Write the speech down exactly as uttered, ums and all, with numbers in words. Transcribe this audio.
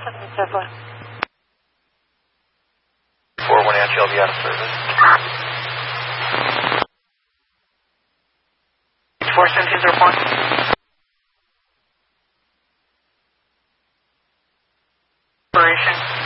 four one H L B out of service. four seventeen zero point. Operation.